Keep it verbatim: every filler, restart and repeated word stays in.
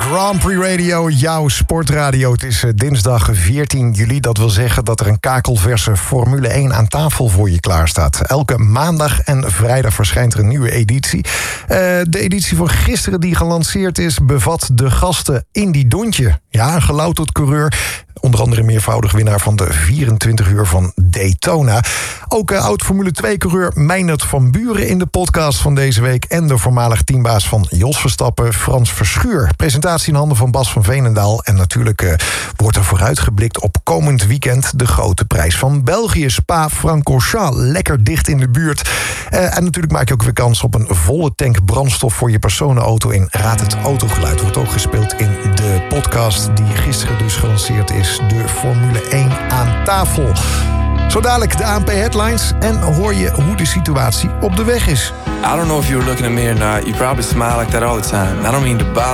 Grand Prix Radio, jouw sportradio. Het is dinsdag veertien juli. Dat wil zeggen dat er een kakelverse Formule één aan tafel voor je klaarstaat. Elke maandag en vrijdag verschijnt er een nieuwe editie. Uh, de editie van gisteren die gelanceerd is, bevat de gasten Indy Dontje. Ja, een gelouterd coureur. Onder andere meervoudig winnaar van de vierentwintig uur van Daytona. Ook uh, oud-Formule twee-coureur Meijnerd van Buren in de podcast van deze week. En de voormalig teambaas van Jos Verstappen, Frans Verschuur. Presentatie in handen van Bas van Veenendaal. En natuurlijk uh, wordt er vooruitgeblikt op komend weekend de grote prijs van België. Spa-Francorchamps, lekker dicht in de buurt. Uh, en natuurlijk maak je ook weer kans op een volle tank brandstof voor je personenauto in Raad het Autogeluid. Wordt ook gespeeld in de podcast die gisteren dus gelanceerd is. De Formule één aan tafel. Zo dadelijk de A N P headlines en hoor je hoe de situatie op de weg is. I don't know if you were looking at me or not. You probably smile like that all the time. I don't mean to bother